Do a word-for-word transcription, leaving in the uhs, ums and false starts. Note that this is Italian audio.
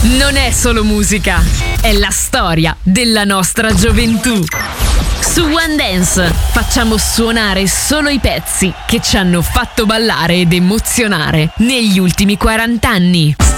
non è solo musica, è la storia della nostra gioventù. Su One Dance facciamo suonare solo i pezzi che ci hanno fatto ballare ed emozionare negli ultimi quaranta anni.